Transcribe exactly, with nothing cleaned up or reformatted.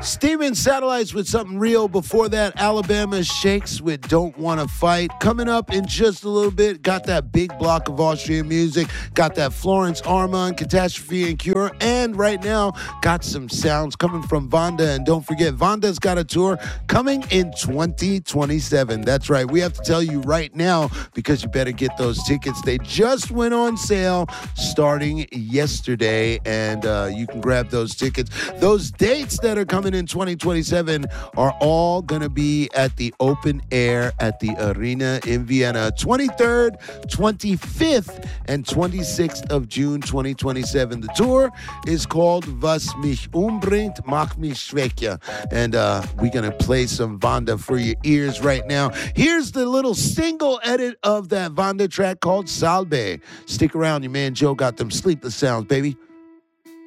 Steven Satellites with something real. Before that, Alabama Shakes with Don't Wanna Fight. Coming up in just a little bit, got that big block of Austrian music, got that Florence Armand, Catastrophe and Cure, and right now, got some sounds coming from Vonda. And don't forget, Vonda's got a tour coming in twenty twenty-seven. That's right. We have to tell you right now because you better get those tickets. They just went on sale starting yesterday, and uh, you can grab those tickets. Those dates that are coming in twenty twenty-seven are all going to be at the open air at the Arena in Vienna, twenty-third, twenty-fifth, and twenty-sixth of June twenty twenty-seven. The tour is called Was mich umbringt, macht mich schwächer. And uh, we're going to play some Vonda for your ears right now. Here's the little single edit of that Vonda track called Salve. Stick around, your man Joe got them sleepless sounds, baby.